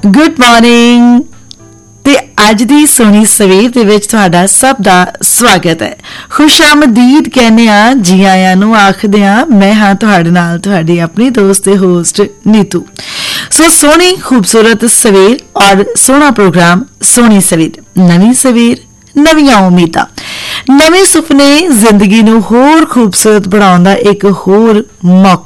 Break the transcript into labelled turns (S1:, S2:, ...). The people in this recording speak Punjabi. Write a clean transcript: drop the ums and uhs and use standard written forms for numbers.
S1: ਗੁੱਡ ਮਾਰਨਿੰਗ ਤੇ ਅੱਜ ਦੀ ਸੋਹਣੀ ਸਵੇਰ ਦੇ ਵਿੱਚ ਤੁਹਾਡਾ ਸਭ ਦਾ ਸਵਾਗਤ ਹੈ। ਖੁਸ਼ਾਮਦੀਦ ਕਹਿੰਦੇ ਆ, ਜੀ ਆਇਆਂ ਨੂੰ ਆਖਦੇ ਆ। ਮੈਂ ਹਾਂ ਤੁਹਾਡੇ ਨਾਲ ਤੁਹਾਡੀ ਆਪਣੀ ਦੋਸਤ ਤੇ ਹੋਸਟ ਨੀਤੂ। ਸੋ ਸੋਹਣੀ ਖੂਬਸੂਰਤ ਸਵੇਰ ਔਰ ਸੋਹਣਾ ਪ੍ਰੋਗਰਾਮ ਸੋਹਣੀ ਸਵੇਰ, ਨਵੀਂ ਸਵੇਰ ਨਵੀਆਂ ਉਮੀਦਾਂ, ਨਵੇਂ ਸੁਪਨੇ, ਜ਼ਿੰਦਗੀ ਨੂੰ ਹੋਰ ਖੂਬਸੂਰਤ ਬਣਾਉਣ ਦਾ ਇੱਕ ਹੋਰ ਮੌਕਾ।